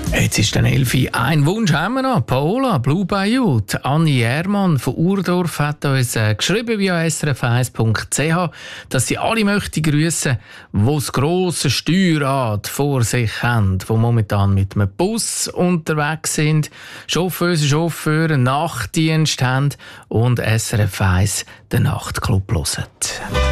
Jetzt ist dann 11 Uhr. Ein Wunsch haben wir noch. Paola, Blue Bayou. Anni Ehrmann von Urdorf hat uns geschrieben via srf1.ch, dass sie alle möchte grüssen, die das grosse Steuerrad vor sich haben, die momentan mit einem Bus unterwegs sind, Chauffeure, Nachtdienst haben und SRF 1 den Nachtclub hören.